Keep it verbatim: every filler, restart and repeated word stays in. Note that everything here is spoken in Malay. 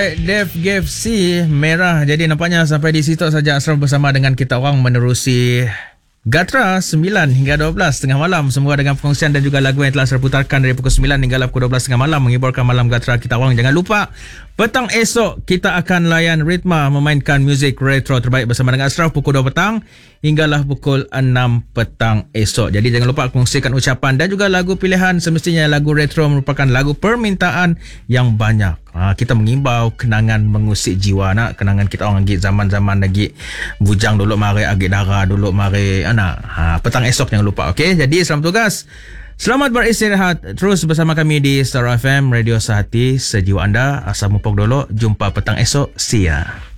Dev Gave C merah. Jadi nampaknya sampai di situ saja Ashraf bersama dengan kita orang menerusi Gatra sembilan hingga dua belas tengah malam. Semoga dengan perkongsian dan juga lagu yang telah saya putarkan dari pukul sembilan hingga pukul dua belas tengah malam menghiburkan malam Gatra kita orang. Jangan lupa petang esok kita akan layan Ritma memainkan muzik retro terbaik bersama dengan Ashraf pukul dua petang hinggalah pukul enam petang esok. Jadi jangan lupa kongsikan ucapan dan juga lagu pilihan. Semestinya lagu retro merupakan lagu permintaan yang banyak. Ha, kita mengimbau kenangan mengusik jiwa nak. Kenangan kita orang lagi zaman-zaman lagi bujang dulu mari agak darah dulu mari anak. Ha, petang esok jangan lupa. Okey, jadi selamat tugas. Selamat beristirahat. Terus bersama kami di Star F M Radio Sehati Sejiwa Anda. Asal mupok dulu. Jumpa petang esok. See ya.